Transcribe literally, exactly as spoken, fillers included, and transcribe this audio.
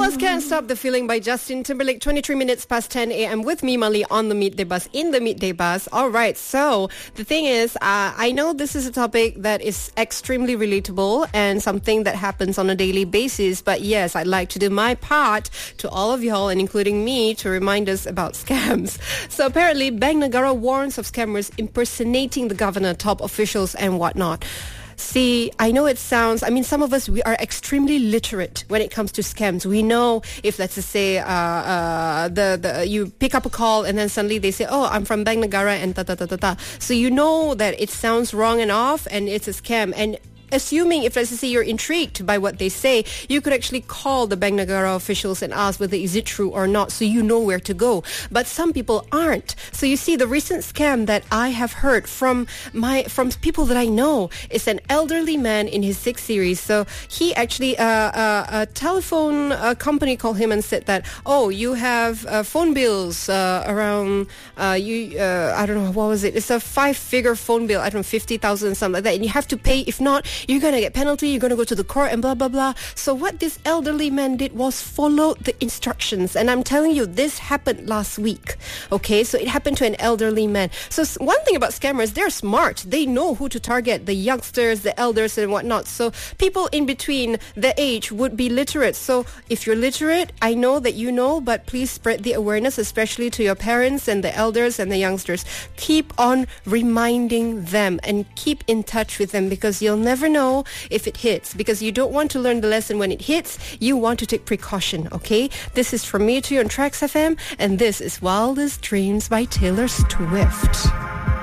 was Can't Stop the Feeling by Justin Timberlake, twenty-three minutes past ten a.m. with me, Mali, on the Midday Bus, in the Midday Bus. All right, so the thing is, uh, I know this is a topic that is extremely relatable and something that happens on a daily basis, but yes, I'd like to do my part to all of y'all, and including me, to remind us about scams. So apparently, Bank Negara warns of scammers impersonating the governor, top officials, and whatnot. See, I know it sounds, I mean, some of us, we are extremely literate when it comes to scams. We know if, let's just say, uh, uh, the, the you pick up a call and then suddenly they say, oh, I'm from Bank Negara and ta ta ta ta ta. So you know that it sounds wrong and off and it's a scam. And assuming, if let's say you're intrigued by what they say, you could actually call the Bank Negara officials and ask whether is it true or not, so you know where to go. But some people aren't. So you see, the recent scam that I have heard from my from people that I know is an elderly man in his six series. So he actually, uh, uh, a telephone uh, company called him and said that, oh, you have uh, phone bills uh, around, uh, you, uh, I don't know, what was it? It's a five-figure phone bill, I don't know, fifty thousand, something like that, and you have to pay. If not, you're going to get penalty, you're going to go to the court and blah, blah, blah. So what this elderly man did was follow the instructions. And I'm telling you, this happened last week. Okay, so it happened to an elderly man. So one thing about scammers, they're smart. They know who to target, the youngsters, the elders and whatnot. So people in between the age would be literate. So if you're literate, I know that you know, but please spread the awareness, especially to your parents and the elders and the youngsters. Keep on reminding them and keep in touch with them, because you'll never know if it hits, because you don't want to learn the lesson when it hits. You want to take precaution, okay? This is from me to you on Trax F M, and this is Wildest Dreams by Taylor Swift.